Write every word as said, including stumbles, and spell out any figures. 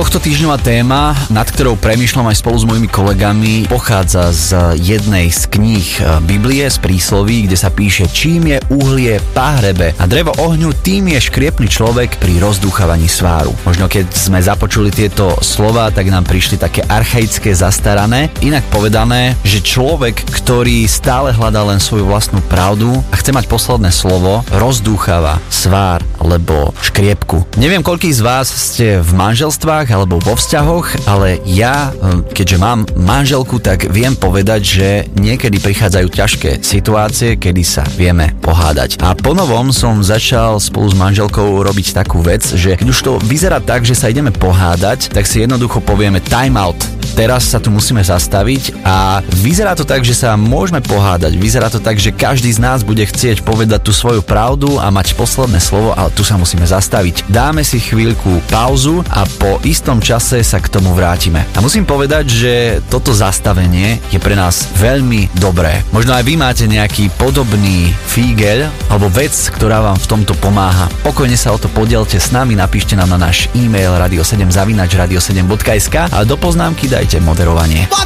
Tohto týždňová téma, nad ktorou premýšľam aj spolu s mojimi kolegami, pochádza z jednej z kníh Biblie, z prísloví, kde sa píše: čím je uhlie páhrebe a drevo ohňu, tým je škriepny človek pri rozdúchavaní sváru. Možno keď sme započuli tieto slova, tak nám prišli také archaické, zastarané. Inak povedané, že človek, ktorý stále hľadá len svoju vlastnú pravdu a chce mať posledné slovo, rozdúchava svár alebo škriepku. Neviem, koľký z vás ste v manželstvách alebo vo vzťahoch, ale ja, keďže mám manželku, tak viem povedať, že niekedy prichádzajú ťažké situácie, kedy sa vieme pohádať. A ponovom som začal spolu s manželkou robiť takú vec, že keď už to vyzerá tak, že sa ideme pohádať, tak si jednoducho povieme time out. Teraz sa tu musíme zastaviť a vyzerá to tak, že sa môžeme pohádať. Vyzerá to tak, že každý z nás bude chcieť povedať tú svoju pravdu a mať posledné slovo, ale tu sa musíme zastaviť. Dáme si chvíľku pauzu a po istom čase sa k tomu vrátime. A musím povedať, že toto zastavenie je pre nás veľmi dobré. Možno aj vy máte nejaký podobný fígeľ alebo vec, ktorá vám v tomto pomáha. Pokojne sa o to podielte s nami, napíšte nám na náš e-mail radio sedem zavináč radio sedem bodka es ká a do poznámky dajte moderovanie.